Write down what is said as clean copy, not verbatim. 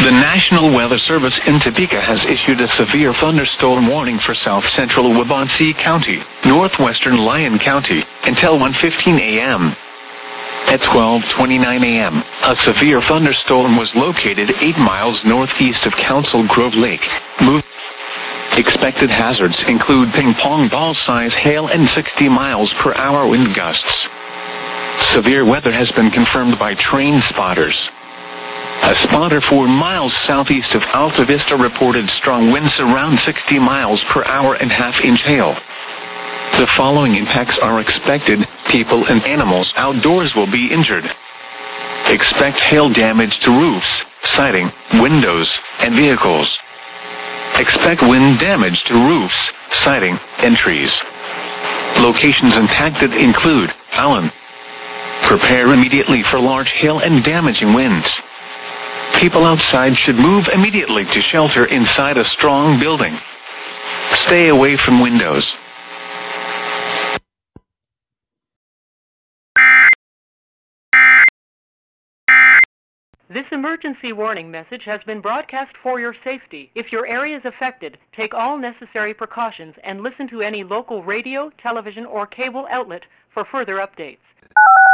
The National Weather Service in Topeka has issued a severe thunderstorm warning for south-central Waubonsee County, northwestern Lyon County, until 1:15 a.m. At 12:29 a.m., a severe thunderstorm was located 8 miles northeast of Council Grove Lake. Expected hazards include ping-pong ball-size hail and 60 miles per hour wind gusts. Severe weather has been confirmed by train spotters. A spotter 4 miles southeast of Alta Vista reported strong winds around 60 miles per hour and half-inch hail. The following impacts are expected: people and animals outdoors will be injured. Expect hail damage to roofs, siding, windows, and vehicles. Expect wind damage to roofs, siding, and trees. Locations impacted include Allen. Prepare immediately for large hail and damaging winds. People outside should move immediately to shelter inside a strong building. Stay away from windows. This emergency warning message has been broadcast for your safety. If your area is affected, take all necessary precautions and listen to any local radio, television, or cable outlet for further updates.